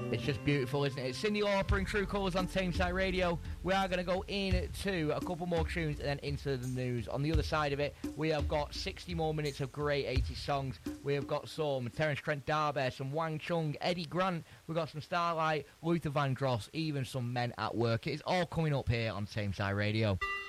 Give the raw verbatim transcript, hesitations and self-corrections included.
It's just beautiful, isn't it? It's Cyndi Lauper and True Colours on Tameside Radio. We are going to go into a couple more tunes and then into the news. On the other side of it, we have got sixty more minutes of great eighties songs. We have got some Terence Trent D'Arby, some Wang Chung, Eddie Grant. We've got some Starlight, Luther Vandross, even some Men at Work. It is all coming up here on Tameside Radio.